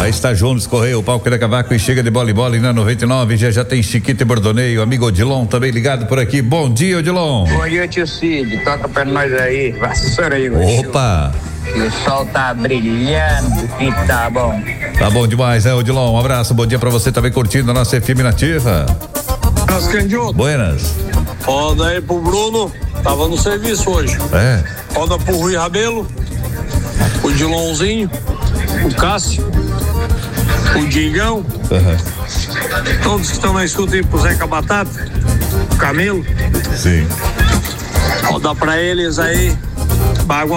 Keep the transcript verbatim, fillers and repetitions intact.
Aí está João dos Correia, o palco da Cavaco e chega de bola e bola e na noventa e nove já já tem Chiquita e Bordoneio, amigo Odilon também ligado por aqui. Bom dia, Odilon. Bom dia, tio Cid. Toca pra nós aí. Vassoura aí, Opa. E o sol tá brilhando e tá bom. Tá bom demais, né, Odilon? Um abraço, bom dia pra você também curtindo a nossa F M Nativa. Buenas, Candido. Buenas. Roda aí pro Bruno, tava no serviço hoje. É. Roda pro Rui Rabelo, o Dilonzinho, o Cássio, o Digão, Uhum. todos que estão na escuta aí pro Zeca Batata, o Camilo. Sim. Roda pra eles aí, água